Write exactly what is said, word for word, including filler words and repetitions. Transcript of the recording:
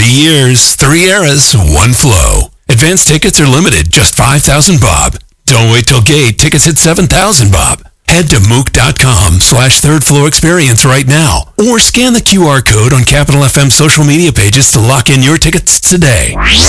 years, three eras, one flow. Advance tickets are limited, just five thousand bob. Don't wait till gate. Tickets hit seven thousand bob. Head to mook.com slash third floor experience right now, or scan the Q R code on Capital F M social media pages to lock in your tickets today.